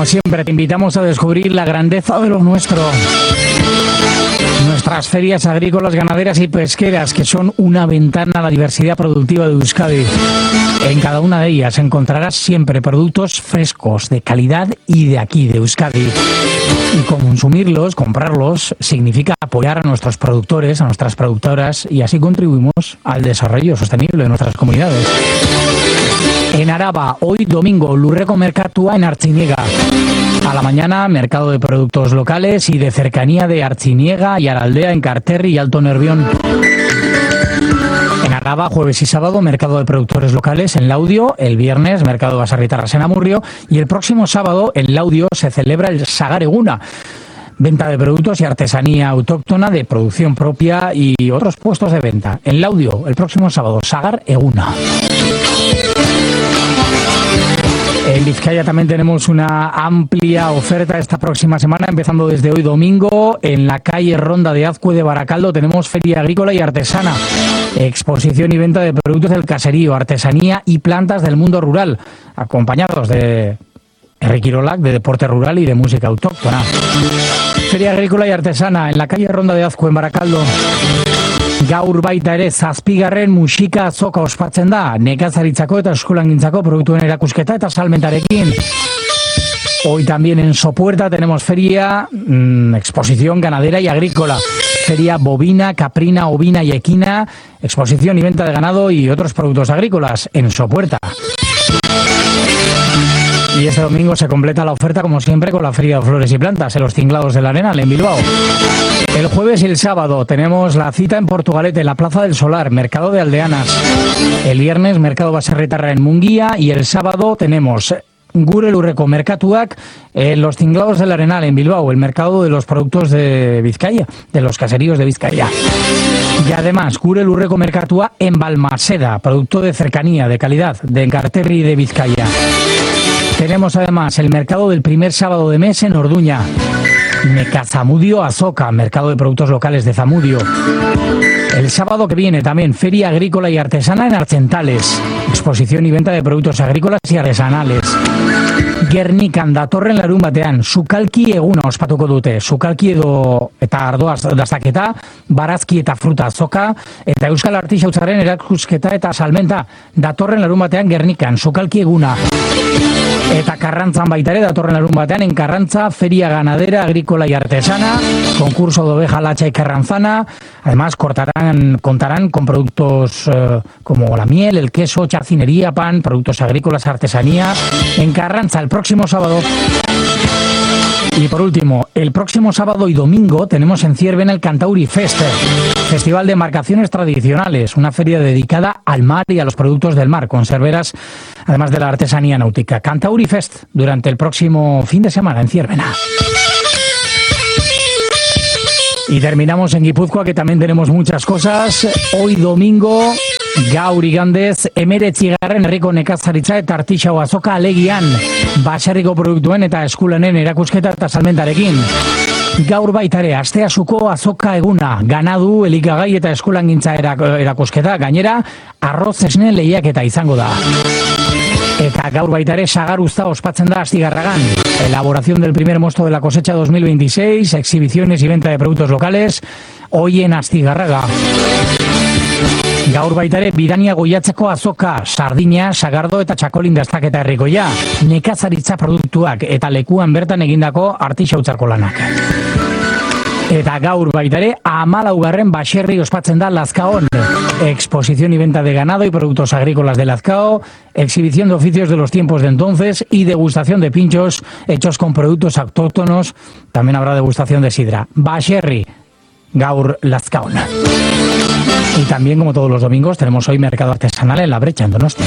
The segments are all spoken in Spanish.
siempre, te invitamos a descubrir la grandeza de lo nuestro. Nuestras ferias agrícolas, ganaderas y pesqueras, que son una ventana a la diversidad productiva de Euskadi. En cada una de ellas encontrarás siempre productos frescos, de calidad y de aquí, de Euskadi. Y consumirlos, comprarlos, significa apoyar a nuestros productores, a nuestras productoras, y así contribuimos al desarrollo sostenible de nuestras comunidades. En Araba, hoy domingo, Lurreko Merkatua en Artziniega. A la mañana, mercado de productos locales y de cercanía de Artziniega y Araldea en Karterri y Alto Nervión. En Araba, jueves y sábado, mercado de productores locales en Laudio. El viernes, mercado de Basarritarras en Amurrio. Y el próximo sábado, en Laudio, se celebra el Sagar Eguna. Venta de productos y artesanía autóctona de producción propia y otros puestos de venta. En Laudio, el próximo sábado, Sagar Eguna. En Vizcaya también tenemos una amplia oferta esta próxima semana, empezando desde hoy domingo. En la calle Ronda de Azcue de Baracaldo tenemos feria agrícola y artesana, exposición y venta de productos del caserío, artesanía y plantas del mundo rural, acompañados de Enrique Irolac, de deporte rural y de música autóctona. Feria agrícola y artesana en la calle Ronda de Azcue en Baracaldo. Gaur baita ere zazpigarren musika azoka ospatzen da, nekazaritzako eta eskulangintzako produktuen erakusketa eta salmentarekin. Hoy también en Sopuerta tenemos feria, exposición ganadera y agrícola, feria bovina, caprina, ovina y equina, exposición y venta de ganado y otros productos agrícolas en Sopuerta. Y este domingo se completa la oferta, como siempre, con la Feria de Flores y Plantas en los Tinglados del Arenal, en Bilbao. El jueves y el sábado tenemos la cita en Portugalete, en la Plaza del Solar, Mercado de Aldeanas. El viernes, Mercado Baserritarra en Munguía. Y el sábado tenemos Gure Lurreko Merkatuak en los Tinglados del Arenal, en Bilbao, el mercado de los productos de Vizcaya, de los caseríos de Vizcaya. Y además, Gure Lurreko Merkatua en Balmaseda, producto de cercanía, de calidad, de Enkarterri y de Vizcaya. Tenemos además el mercado del primer sábado de mes en Orduña. Necazamudio Azoka, mercado de productos locales de Zamudio. El sábado que viene también feria agrícola y artesana en Artzentales, exposición y venta de productos agrícolas y artesanales. Gernikan datorren larun batean, sukalki eguna ospatuko dute. Sukalki edo eta ardoaz daztaketa, barazki eta fruta azoka, eta euskal artisautzaren erakusketa eta salmenta datorren larun batean Gernikan, sukalki eguna. Eta Karrantzan baita ere datorren larun batean en Karrantza, feria ganadera, agrícola y artesana, concurso de oveja lacha y carranzana. Además contarán con productos como la miel, el queso, chacinería, pan, productos agrícolas, artesanía, en Karrantza el próximo sábado. Y por último, el próximo sábado y domingo tenemos en Ciervena el Cantauri Fest, festival de embarcaciones tradicionales, una feria dedicada al mar y a los productos del mar, conserveras, además de la artesanía náutica. Cantauri Fest durante el próximo fin de semana en Ciervena. Y terminamos en Guipúzcoa, que también tenemos muchas cosas. Hoy domingo, gaur igandez, 19. herriko nekazaritza eta artisau azoka alegian, baserriko produktuen eta eskulanen erakusketa eta salmentarekin. Gaur baita ere, asteasuko azoka eguna, ganadu, elikagai eta eskulangintza erakusketa, gainera, arroz esne lehiaketa izango da. Eta gaur baita ere, Sagar Uzta ospatzen da Astigarragan. Elaboración del primer mosto de la cosecha 2026, exhibiciones y venta de productos locales, hoy en Astigarraga. Gaur baita ere, Bidania Goiatzeko azoka, sardina, sagardo eta txakolin dastaketa herrikoia, nekazaritza produktuak eta lekuan bertan egindako artisautzako lanak. Eta gaur baita ere, 14. baserri ospatzen da Lazkaon. Exposición y venta de ganado y productos agrícolas de Lazkao, exhibición de oficios de los tiempos de entonces y degustación de pinchos hechos con productos autóctonos. También habrá degustación de sidra. Baserri, gaur Lazkaon. Y también, como todos los domingos, tenemos hoy mercado artesanal en La Brecha, en Donostia.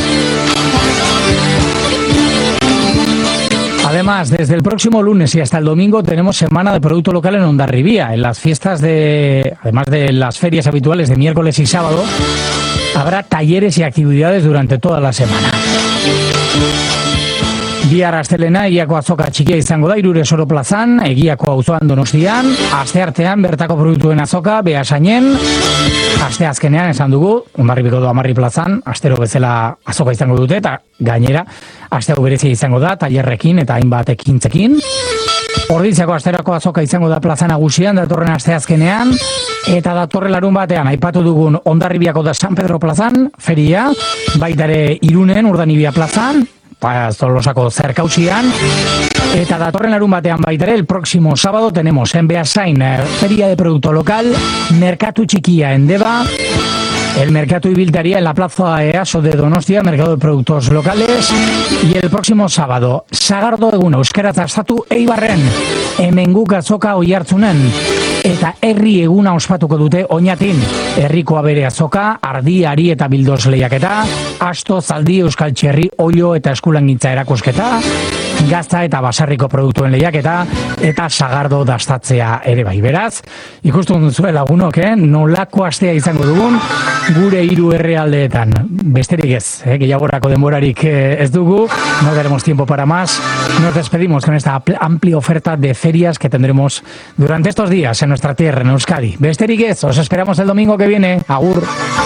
Además, desde el próximo lunes y hasta el domingo tenemos Semana de Producto Local en Hondarribía. En las fiestas además de las ferias habituales de miércoles y sábado, habrá talleres y actividades durante toda la semana. Bihar astelena Egiako azoka txikia izango da Irure Soro plazan, Egiako auzoan Donostian, asteartean bertako produktuen azoka Beasainen, asteazkenean esan dugu, Hondarribiko Amarri plazan, astero bezala azoka izango dute, eta gainera, aste hau berezia izango da, tailerrekin eta hainbat ekintzekin. Ordiziako asterako azoka izango da plaza nagusian, datorren asteazkenean, eta datorren larun batean, aipatu dugun Hondarribiako da San Pedro plazan, feria, baita ere Irunen, Urdanibia plazan, Tolosako zerkausian, eta datorren larun batean baita ere, el próximo sábado tenemos en Beasain feria de producto local, merkatu txikia en Deba, el mercado Ibiltaria en la plaza EASO de Donostia, mercado de productos locales, y el próximo sábado, Sagardo eguna, euskara tastatu Eibarren, hemen guk azoka Oiartzunen, eta herri eguna ospatuko dute Oñatin, herriko abere azoka, ardi, ari eta bildoz lehiaketa, asto, zaldi, euskal txerri, oilo eta eskulangintza erakusketa, gazta eta basarriko produktuen lehiaketa, eta sagardo dastatzea ere bai. Beraz, ikusten duzue lagunok, nolako astea izango dugun, gure hiru herrialdeetan. Besterik ez, gehiagorako denborarik ez dugu, no tenemos tiempo para más. Nos despedimos con esta amplia oferta de ferias que tendremos durante estos días en nuestra tierra, en Euskadi. Besterik ez, os esperamos el domingo que viene. Agur.